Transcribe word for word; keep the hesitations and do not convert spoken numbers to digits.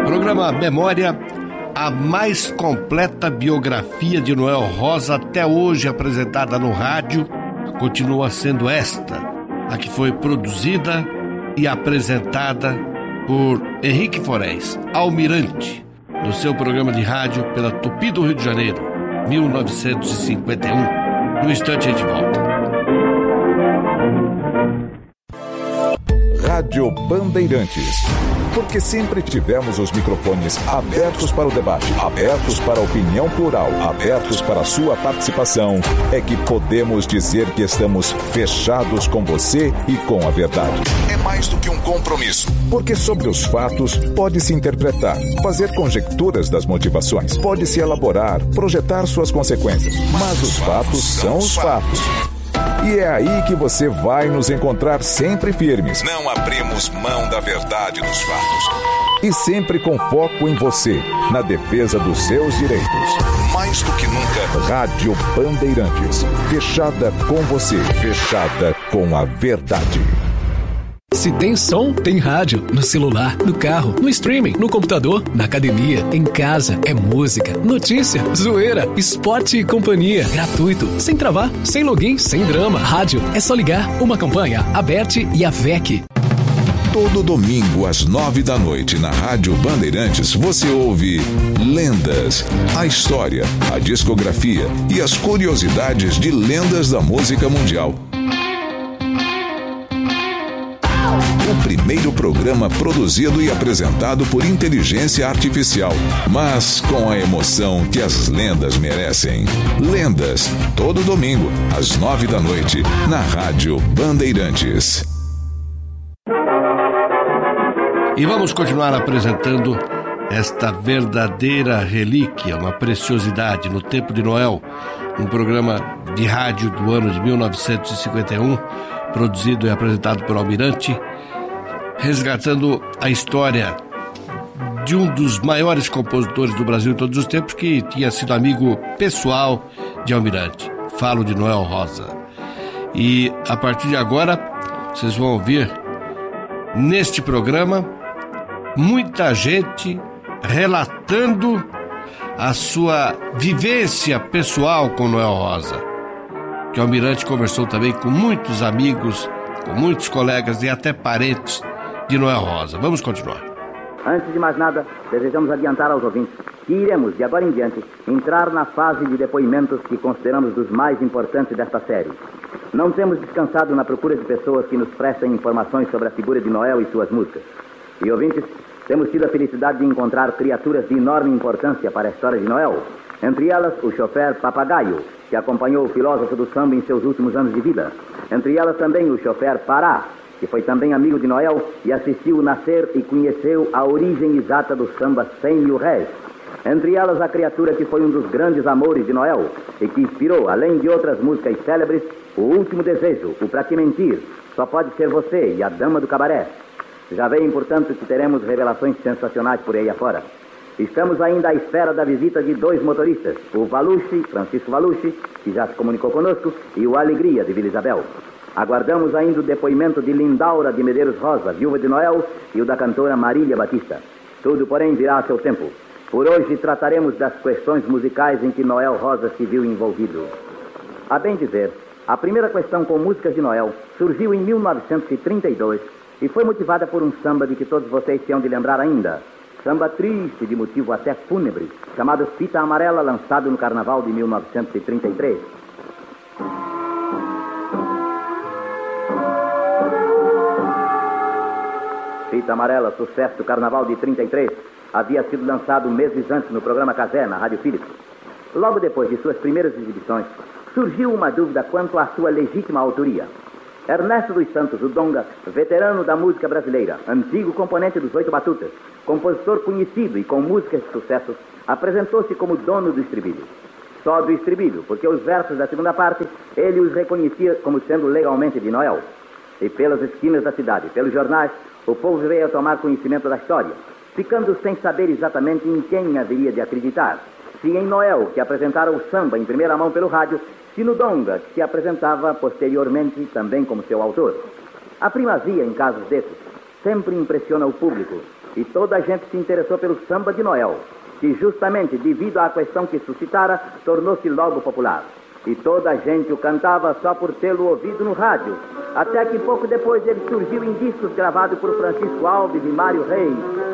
Programa Memória, a mais completa biografia de Noel Rosa até hoje apresentada no rádio, continua sendo esta, a que foi produzida e apresentada por Henrique Forés, Almirante, no seu programa de rádio pela Tupi do Rio de Janeiro, mil novecentos e cinquenta e um. No instante a gente volta. Rádio Bandeirantes. Porque sempre tivemos os microfones abertos para o debate, abertos para a opinião plural, abertos para a sua participação, é que podemos dizer que estamos fechados com você e com a verdade. É mais do que um compromisso. Porque sobre os fatos pode-se interpretar, fazer conjecturas das motivações, pode-se elaborar, projetar suas consequências. Mas os fatos são os fatos. E é aí que você vai nos encontrar sempre firmes. Não abrimos mão da verdade dos fatos. E sempre com foco em você, na defesa dos seus direitos. Mais do que nunca, Rádio Bandeirantes. Fechada com você, fechada com a verdade. Se tem som, tem rádio. No celular, no carro, no streaming, no computador, na academia, em casa. É música, notícia, zoeira, esporte e companhia. Gratuito, sem travar, sem login, sem drama. Rádio, é só ligar. Uma campanha, Aberte e a V E C. Todo domingo às nove da noite na Rádio Bandeirantes você ouve Lendas, a história, a discografia e as curiosidades de lendas da música mundial. O primeiro programa produzido e apresentado por inteligência artificial, mas com a emoção que as lendas merecem. Lendas, todo domingo, às nove da noite, na Rádio Bandeirantes. E vamos continuar apresentando esta verdadeira relíquia, uma preciosidade no tempo de Noel, um programa de rádio do ano de mil novecentos e cinquenta e um, produzido e apresentado por Almirante, resgatando a história de um dos maiores compositores do Brasil de todos os tempos, que tinha sido amigo pessoal de Almirante. Falo de Noel Rosa. E a partir de agora, vocês vão ouvir neste programa muita gente relatando a sua vivência pessoal com Noel Rosa, que o Almirante conversou também com muitos amigos, com muitos colegas e até parentes de Noel Rosa. Vamos continuar. Antes de mais nada, desejamos adiantar aos ouvintes que iremos, de agora em diante, entrar na fase de depoimentos que consideramos dos mais importantes desta série. Não temos descansado na procura de pessoas que nos prestem informações sobre a figura de Noel e suas músicas. E, ouvintes, temos tido a felicidade de encontrar criaturas de enorme importância para a história de Noel. Entre elas, o chofer Papagaio, que acompanhou o filósofo do samba em seus últimos anos de vida. Entre elas também o chofer Pará, que foi também amigo de Noel e assistiu nascer e conheceu a origem exata do samba Cem Mil Réis. Entre elas a criatura que foi um dos grandes amores de Noel e que inspirou, além de outras músicas célebres, o último desejo, o Pra Te Mentir, Só Pode Ser Você e a Dama do Cabaré. Já veem, portanto, que teremos revelações sensacionais por aí afora. Estamos ainda à espera da visita de dois motoristas, o Valucci, Francisco Valucci, que já se comunicou conosco, e o Alegria, de Vila Isabel. Aguardamos ainda o depoimento de Lindaura de Medeiros Rosa, viúva de Noel, e o da cantora Marília Batista. Tudo, porém, virá a seu tempo. Por hoje trataremos das questões musicais em que Noel Rosa se viu envolvido. A bem dizer, a primeira questão com músicas de Noel surgiu em mil novecentos e trinta e dois e foi motivada por um samba de que todos vocês se hão de lembrar ainda. Samba triste, de motivo até fúnebre, chamado Fita Amarela, lançado no Carnaval de mil novecentos e trinta e três. Fita Amarela, sucesso do Carnaval de trinta e três, havia sido lançado meses antes no programa Casé, na Rádio Philips. Logo depois de suas primeiras exibições, surgiu uma dúvida quanto à sua legítima autoria. Ernesto dos Santos, o Donga, veterano da música brasileira, antigo componente dos Oito Batutas, compositor conhecido e com músicas de sucesso, apresentou-se como dono do estribilho. Só do estribilho, porque os versos da segunda parte, ele os reconhecia como sendo legalmente de Noel. E pelas esquinas da cidade, pelos jornais, o povo veio a tomar conhecimento da história, ficando sem saber exatamente em quem haveria de acreditar. Se em Noel, que apresentara o samba em primeira mão pelo rádio, se no Donga, que se apresentava posteriormente também como seu autor. A primazia em casos desses sempre impressiona o público, e toda a gente se interessou pelo samba de Noel, que justamente devido à questão que suscitara, tornou-se logo popular. E toda a gente o cantava só por tê-lo ouvido no rádio, até que pouco depois ele surgiu em discos gravados por Francisco Alves e Mário Reis,